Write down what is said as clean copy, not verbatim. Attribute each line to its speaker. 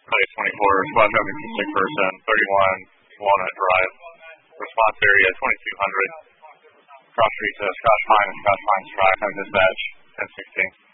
Speaker 1: Place 24, squad traffic to sick person, 31 Walnut Drive. Response area 2200. Cross street to Scotch Pine and Scotch Pines Drive. Have dispatch 1016.